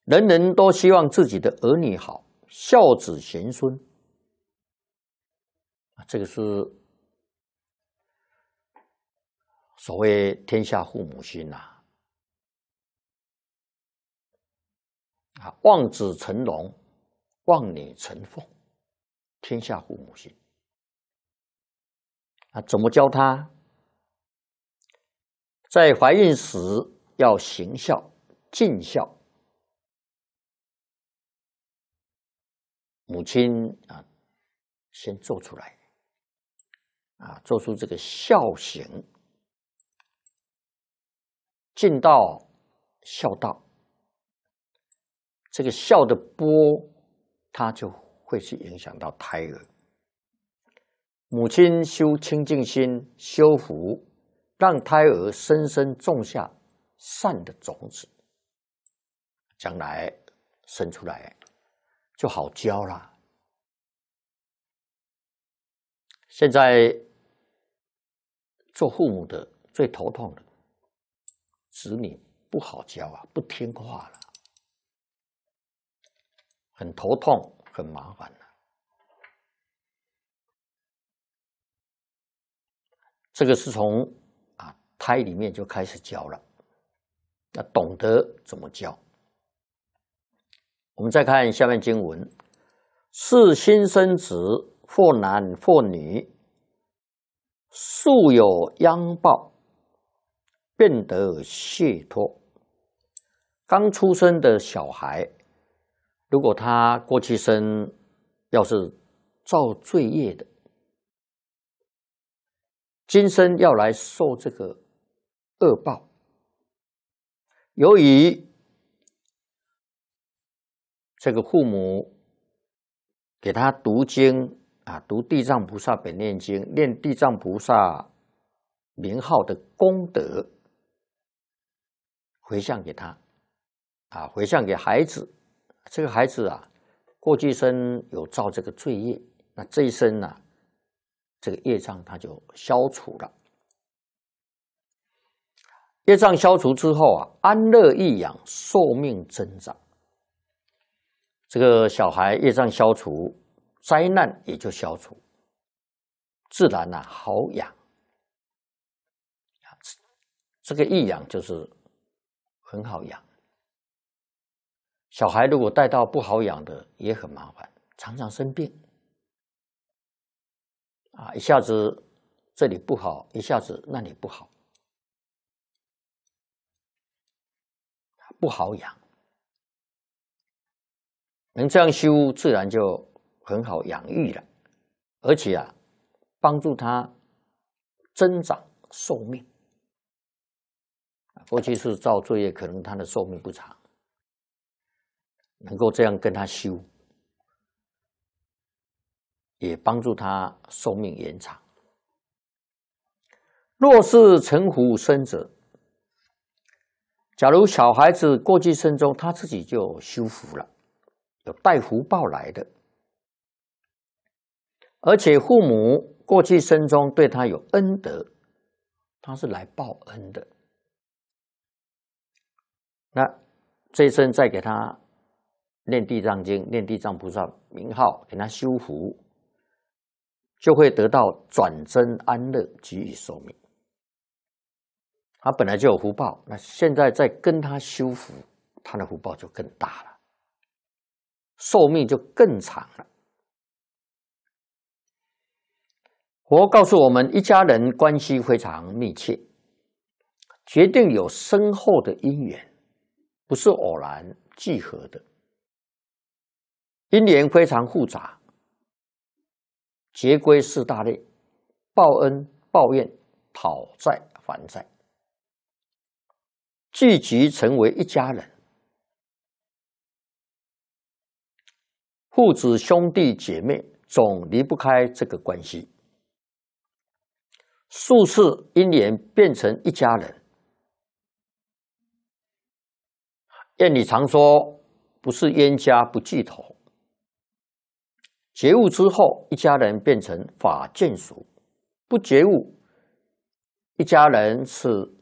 人人都希望自己的儿女好，孝子贤孙。这个是所谓天下父母心呐。望子成龙，望女成凤，天下父母心。怎么教他？在怀孕时要行孝、尽孝。母亲先做出来，做出这个孝行，尽到孝道。这个孝的波，它就会去影响到胎儿。母亲修清净心，修福，让胎儿深深种下善的种子，将来生出来就好教啦。现在做父母的最头痛的，子女不好教啊，不听话了，很头痛，很麻烦了。这个是从胎里面就开始教了，要懂得怎么教。我们再看下面经文：是新生子，或男或女，素有殃报，便得解脱。刚出生的小孩，如果他过去生要是造罪业的，今生要来受这个恶报。由于这个父母给他读经读地藏菩萨本愿经，念地藏菩萨名号的功德，回向给他回向给孩子。这个孩子过去生有造这个罪业，那这一生这个业障它就消除了。业障消除之后安乐益养，寿命增长。这个小孩业障消除，灾难也就消除，自然好养。这个益养就是很好养。小孩如果带到不好养的，也很麻烦，常常生病一下子这里不好，一下子那里不好，不好养。能这样修，自然就很好养育了，而且帮助他增长寿命。过去是造罪业，可能他的寿命不长，能够这样跟他修，也帮助他寿命延长。若是成福生者，假如小孩子过去生中他自己就修福了，有带福报来的，而且父母过去生中对他有恩德，他是来报恩的。那这一生再给他念地藏经，念地藏菩萨名号，给他修福，就会得到转增安乐，给予寿命。他本来就有福报，那现在再跟他修福，他的福报就更大了，寿命就更长了。佛告诉我们，一家人关系非常密切，决定有深厚的因缘，不是偶然聚合的。因缘非常复杂，结归四大类：报恩、报怨、讨债、还债。聚集成为一家人，父子兄弟姐妹总离不开这个关系。数次因缘变成一家人。谚语常说，不是冤家不聚头。觉悟之后，一家人变成法眷属；不觉悟，一家人是